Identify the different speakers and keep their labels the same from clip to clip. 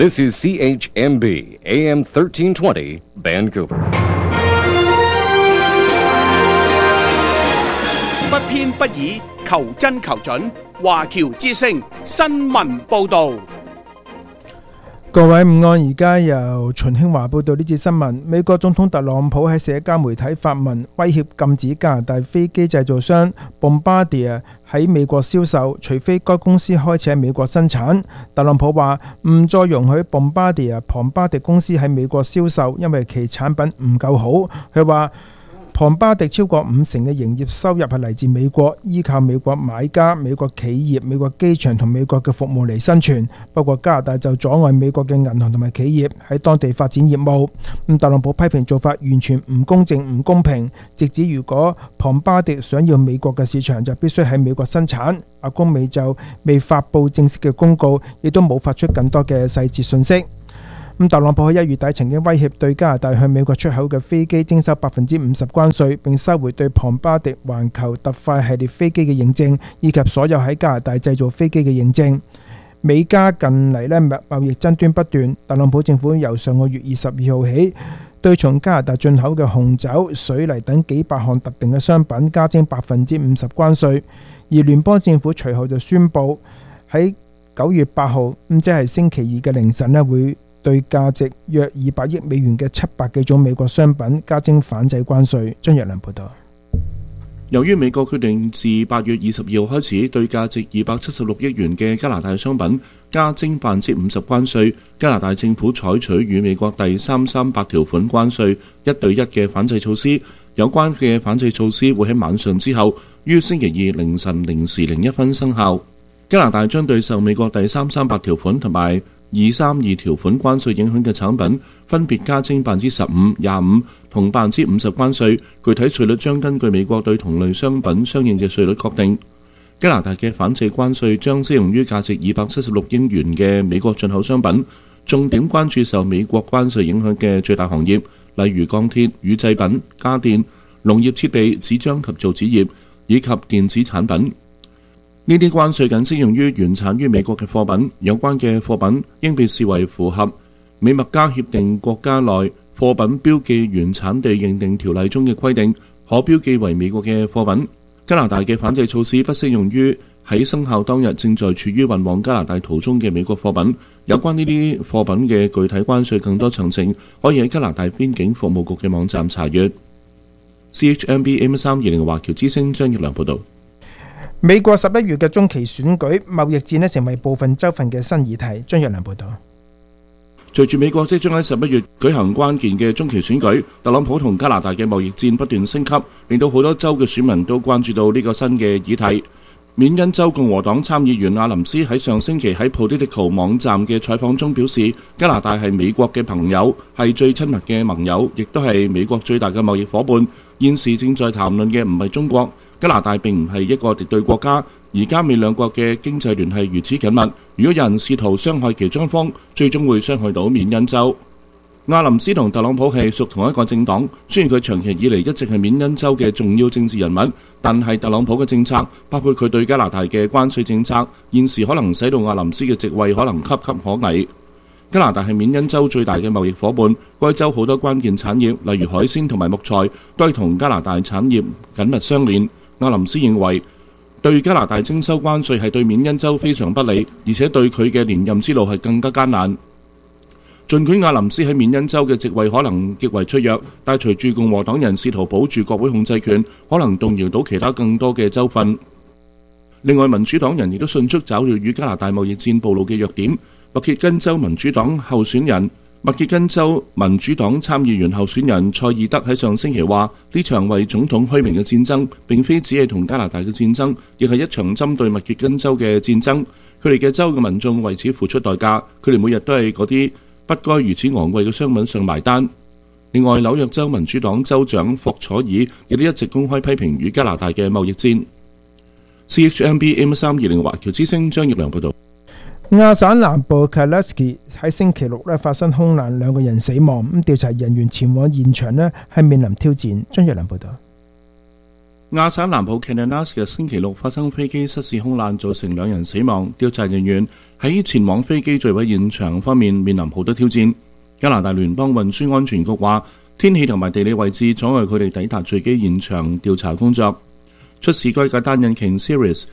Speaker 1: This is CHMB AM 1320 Vancouver。
Speaker 2: 不偏不倚，求真求準。華僑之聲新聞報導。
Speaker 3: 各位午安，而家由秦興華報道呢節新聞。美國總統特朗普喺社交媒體發文，威脅禁止加拿大飛機製造商 Bombardier 喺美國銷售，除非該公司開始喺美國生產。特朗普話唔再容許 Bombardier 龐巴迪公司喺美國銷售，因為其產品唔夠好。佢話龐巴迪超過50%嘅營業收入係嚟自美國，依靠美國買家、美國企業、美國機場同美國嘅服務嚟生存。不過加拿大就阻礙美國嘅銀行同埋企業喺當地發展業務。特朗普批評做法完全唔公正、唔公平，直指如果龐巴迪想要美國嘅市場，就必須喺美國生產。公美就未發布正式嘅公告，亦都冇發出更多嘅細節信息。特朗普喺1月底曾經威脅對加拿大向美國出口嘅飛機徵收50%關稅，並收回對龐巴迪環球特快系列飛機嘅認證，以及所有喺加拿大製造飛機嘅認證。美加近嚟貿易爭端不斷，特朗普政府由上個月22號起，對從加拿大進口嘅紅酒、水泥等幾百項特定嘅商品加徵50%關稅，而聯邦政府隨後就宣布喺9月8號，即係星期二嘅凌晨會對價值約200億美元嘅700幾種美國商品加徵反制關稅。張若良報道。
Speaker 4: 由於美國決定自8月22號開始對價值276億元嘅加拿大商品加徵50%關稅，加拿大政府採取與美國第338條款關稅1對1嘅反制措施。有關嘅反制措施會喺晚上之後於星期二凌晨0時01分生效。加拿大將對受美國第338條款同埋232條款關稅影響嘅產品，分別加徵15%、25%同50%關稅，具體稅率將根據美國對同類商品相應嘅稅率確定。加拿大嘅反制關稅將適用於價值276億元嘅美國進口商品，重點關注受美國關稅影響嘅最大行業，例如鋼鐵、乳製品、家電、農業設備、紙張及造紙業以及電子產品。呢啲關稅僅適用於原產於美國嘅貨品，有關嘅貨品應被視為符合美墨加協定國家內貨品標記原產地認定條例中嘅規定，可標記為美國嘅貨品。加拿大嘅反制措施不適用於喺生效當日正在處於運往加拿大途中嘅美國貨品。有關呢啲貨品嘅具體關稅更多詳情，可以喺加拿大邊境服務局嘅網站查閱。CHMB AM320 華僑之聲張玉良報道。
Speaker 3: 美國11月嘅中期選舉貿易戰成為部分州份嘅新議題。張若良報道。
Speaker 4: 隨住美國即將喺11月舉行關鍵嘅中期選舉，特朗普同加拿大嘅貿易戰不斷升級，令到好多州嘅選民都關注到呢個新嘅議題。緬因州共和黨參議員阿林斯喺上星期喺 Politico 網站嘅採訪中表示，加拿大係美國嘅朋友，係最親密嘅盟友，亦都係美國最大嘅貿易夥伴。現時正在談論嘅唔係中國，加拿大並唔係一個敵對國家，而加美兩國嘅經濟聯繫如此緊密。如果有人試圖傷害其中一方，最終會傷害到緬因州。阿林斯同特朗普係屬同一個政黨，雖然佢長期以嚟一直係緬因州嘅重要政治人物，但係特朗普嘅政策，包括佢對加拿大嘅關稅政策，現時可能使到阿林斯嘅席位可能岌岌可危。加拿大係緬因州最大嘅貿易夥伴，該州好多關鍵產業，例如海鮮同埋木材，都係同加拿大產業緊密相連。阿林斯認為，對加拿大徵收關稅係對緬因州非常不利，而且對佢嘅連任之路係更加艱難。儘管阿林斯喺緬因州嘅席位可能極為脆弱，但隨住共和黨人試圖保住國會控制權，可能動搖到其他更多嘅州份。另外，民主黨人亦都迅速找到與加拿大貿易戰暴露嘅弱點。密歇根州民主黨參議員候選人塞爾德喺上星期話，呢場為總統虛名嘅戰爭並非只係同加拿大嘅戰爭，亦係一場針對密歇根州嘅戰爭。佢哋嘅州嘅民眾為此付出代價，佢哋每日都係嗰啲不該如此昂貴嘅商品上埋單。另外，紐約州民主黨州長霍楚爾亦都一直公開批評與加拿大嘅貿易戰。CHMB AM320 華僑之聲張玉良報導。
Speaker 3: 亞省南部 Kalevsky 喺星期六發生空難，2個人死亡。調查人員前往現場係面臨挑戰。張玉良報導。
Speaker 4: 亞省南部 Cadenas 嘅星期六發生飛機失事空難，造成2人死亡。調查人員喺前往飛機墜毀現場方面面臨好多挑戰。加拿大聯邦運輸安全局話，天氣同埋地理位置阻礙佢哋抵達墜機現場調查工作。出事該架單引擎 Series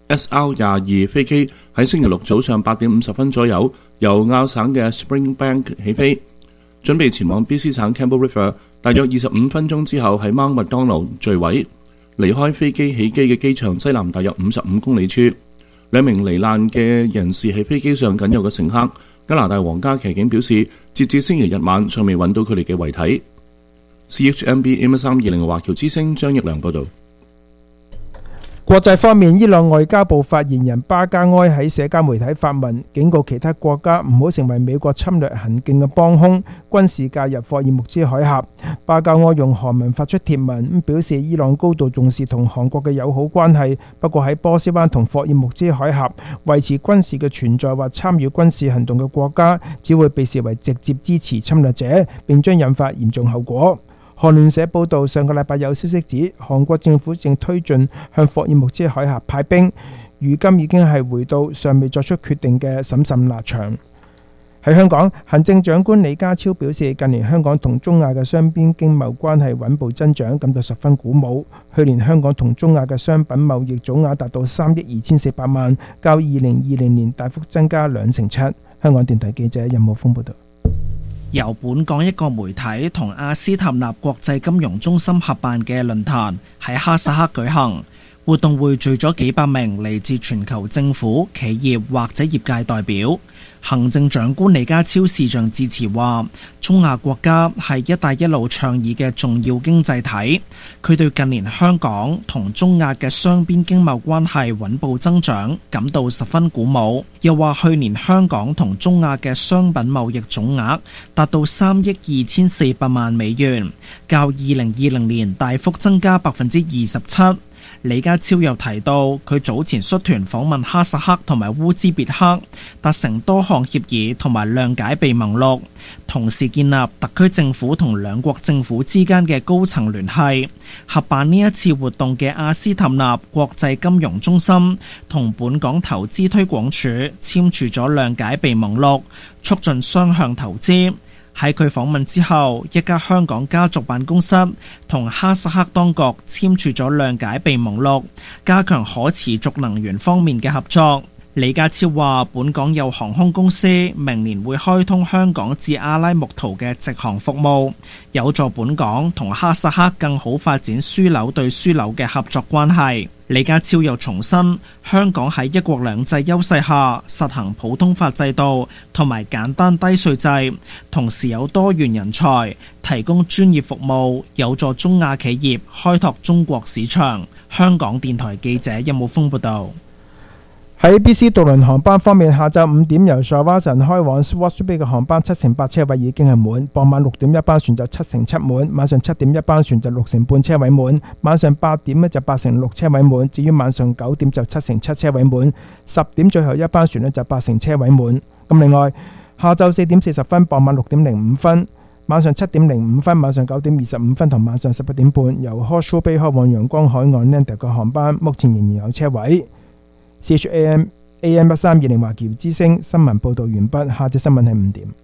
Speaker 4: SR-22 飛機喺星期六早上8點50分左右由亞省嘅 Springbank 起飛，準備前往 BC 省 Campbell River， 大約25分鐘之後喺 Mount Macdonald 墜毀，離開飛機起機嘅機場西南大約55公里處。2名罹難嘅人士係飛機上僅有嘅乘客。加拿大皇家騎警表示，截至星期日晚尚未揾到佢哋嘅遺體。CHMB AM320 華僑之聲張奕良報導。
Speaker 3: 國際方面，伊朗外交部發言人巴加埃喺社交媒體發文，警告其他國家唔好成為美國侵略行徑嘅幫兇，軍事介入霍爾木茲海峽。巴加埃用韓文發出貼文，表示伊朗高度重視同韓國嘅友好關係，不過喺波斯灣同霍爾木茲海峽維持軍事嘅存在或參與軍事行動嘅國家，只會被視為直接支持侵略者，並將引發嚴重後果。韓聯社報導，上個禮拜有消息指，韓國政府正推進向霍爾木茲海峽派兵，如今已經係回到尚未作出決定嘅審慎立場。喺香港，行政長官李家超表示，近年香港同中亞嘅雙邊經貿關係穩步增長，感到十分鼓舞。去年香港同中亞嘅商品貿易總額達到3億2400萬，較2020年大幅增加2成7。香港電台記者任武峰報導。
Speaker 5: 由本港一個媒體同阿斯塔納國際金融中心合辦嘅論壇喺哈薩克舉行，活動匯聚咗幾百名嚟自全球政府、企業或者業界代表。行政長官李家超視像致辭話，中亞國家係一帶一路倡議嘅重要經濟體，佢對近年香港同中亞嘅雙邊經貿關係穩步增長感到十分鼓舞。又話去年香港同中亞嘅商品貿易總額達到3億2400萬美元，較2020年大幅增加27%。李家超又提到，佢早前率團訪問哈薩克同埋烏茲別克，達成多項協議同埋諒解備忘錄，同時建立特區政府同兩國政府之間嘅高層聯繫。合辦呢一次活動嘅阿斯塔納國際金融中心同本港投資推廣署簽署咗諒解備忘錄，促進雙向投資。喺佢訪問之後，一家香港家族辦公室同哈薩克當局簽署咗諒解備忘錄，加強可持續能源方面嘅合作。李家超話，本港有航空公司明年會開通香港至阿拉木圖嘅直航服務，有助本港同哈薩克更好發展樞紐對樞紐嘅合作關係。李家超又重申，香港喺一國兩制優勢下實行普通法制度同埋簡單低稅制，同時有多元人才，提供專業服務，有助中亞企業開拓中國市場。香港電台記者任武峰報道。
Speaker 3: 喺 BC 渡輪航班方面，下晝5點由 Shawson 開往 Swartry Bay 嘅航班7成8車位已經係滿，傍晚6點一班船就7成7滿，晚上7點一班船就6成半車位滿，晚上8點就8成6車位滿，至於晚上9點就7成7車位滿，10點最後一班船就8成車位滿。咁另外，下晝4點40分、傍晚6點05分、晚上7點05分、晚上9點25分同晚上11點半由 Horseshoe Bay 開往陽光海岸 Landing 嘅航班，目前仍然有車位。CHAM AM1320 華僑之聲新聞報導完畢，下節新聞係5點。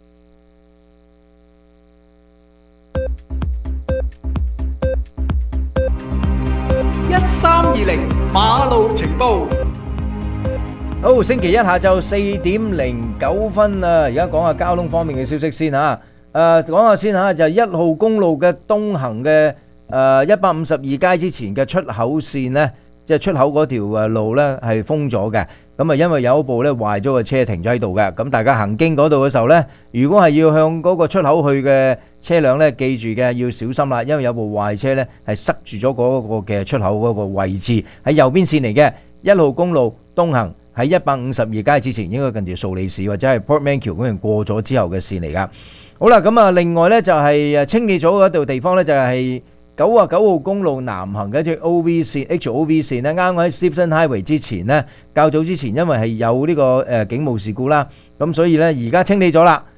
Speaker 2: 1320馬路情報。
Speaker 6: 好，星期一下晝4點09分啊！而家講下交通方面嘅消息先嚇。講下先嚇，就係1號公路嘅東行嘅152街之前嘅出口線呢，即係出口嗰條路呢係封咗嘅。咁啊，因為有一部呢壞咗嘅車停咗喺度嘅。咁大家行經嗰度嘅時候呢，如果係要向嗰個出口去嘅車輛呢，記住嘅要小心啦，因為有部壞車呢係塞住咗嗰個嘅出口嗰個位置，喺右邊線嚟嘅1號公路東行。喺152街之前，應該近住蘇利士或者係 Portman 橋嗰邊過咗之後嘅線嚟噶。好啦，咁啊，另外呢就係清理咗嗰度地方呢，就係99號公路南行嘅一條 OV 線 HOV 線呢，啱啱喺 Stephen Highway 之前呢，較早之前因為係有呢個警務事故啦，咁所以呢而家清理咗啦。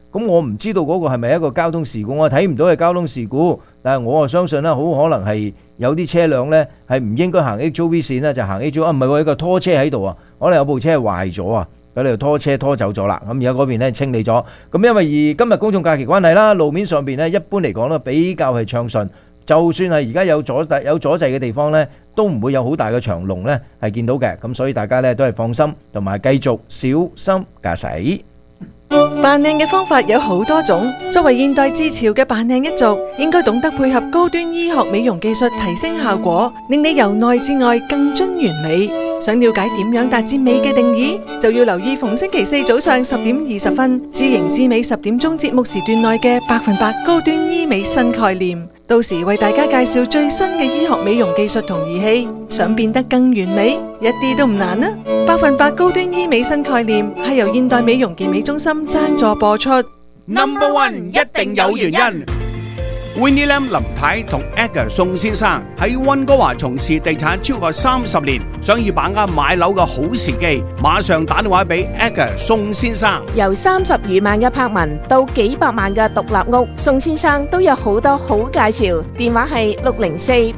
Speaker 6: 咁我唔知道嗰個係咪一個交通事故，我睇唔到係交通事故，但係我相信咧，好可能係有啲車輛咧係唔應該行 HOV 線咧，就行 HOV，唔係喎，一個拖車喺度啊，可能有部車係壞咗啊，咁你拖車拖走咗啦，咁而家嗰邊咧清理咗，咁因為而今日公眾假期關係啦，路面上邊咧一般嚟講咧比較係暢順，就算係而家有阻滯嘅地方咧，都唔會有好大嘅長龍咧係見到嘅，咁所以大家咧都係放心，同埋繼續小心駕駛。
Speaker 7: 扮靚嘅方法有好多種，作為現代自潮嘅扮靚一族，應該懂得配合高端醫學美容技術提升效果，令你由內至外更臻完美。想了解點樣達至美嘅定義，就要留意逢星期四早上10:20，知型知美10點鐘節目時段內嘅100%高端醫美新概念。到時為大家介紹最新嘅醫學美容技術同儀器，想變得更完美，一啲都唔難啊！100%高端醫美新概念係由現代美容健美中心贊助播出。
Speaker 2: Number One 一定有原因。Winnie Lam 林太同 Edgar 宋先生喺溫哥華從事地產超過30年，想要把握買樓嘅好時機，馬上打電話俾 Edgar 宋先生。
Speaker 8: 由30餘萬嘅柏文到幾百萬嘅獨立屋，宋先生都有好多好介紹。電話係